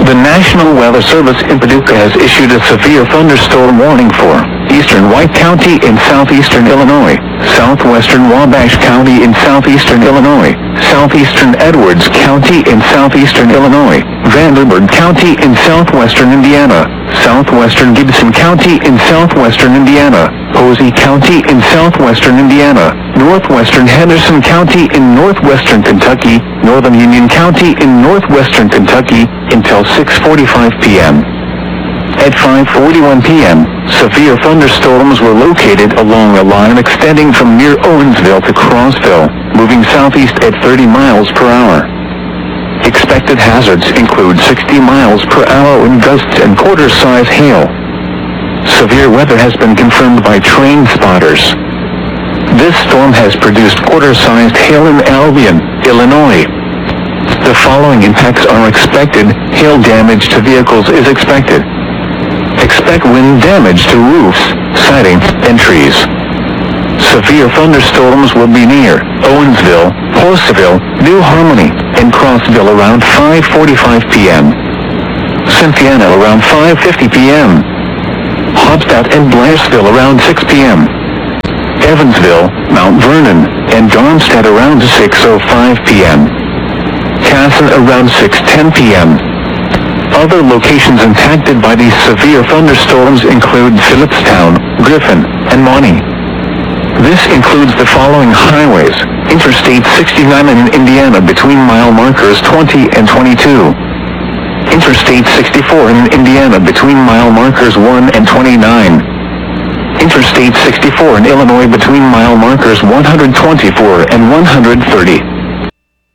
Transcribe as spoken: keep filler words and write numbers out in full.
The National Weather Service in Paducah has issued a severe thunderstorm warning for eastern White County in southeastern Illinois, southwestern Wabash County in southeastern Illinois, southeastern Edwards County in southeastern Illinois, Vanderburgh County in southwestern Indiana, southwestern Gibson County in southwestern Indiana, Posey County in southwestern Indiana, northwestern Henderson County in northwestern Kentucky, northern Union County in northwestern Kentucky, until six forty-five p m At five forty-one p m, severe thunderstorms were located along a line extending from near Owensville to Crossville, moving southeast at thirty miles per hour. Expected hazards include sixty miles per hour wind gusts and quarter-size hail. Severe weather has been confirmed by train spotters. This storm has produced quarter-sized hail in Albion, Illinois. The following impacts are expected. Hail damage to vehicles is expected. Expect wind damage to roofs, siding, and trees. Severe thunderstorms will be near Owensville, Horseville, New Harmony, and Crossville around five forty-five p m Cynthiana around five fifty p m Hobstadt and Blairsville around six p m Evansville, Mount Vernon, and Darmstadt around six oh five p m Casson around six ten p m Other locations impacted by these severe thunderstorms include Phillipstown, Griffin, and Maunee. This includes the following highways: Interstate sixty-nine in Indiana between mile markers twenty and twenty-two. Interstate sixty-four in Indiana between mile markers one and twenty-nine. Interstate sixty-four in Illinois between mile markers one hundred twenty-four and one hundred thirty.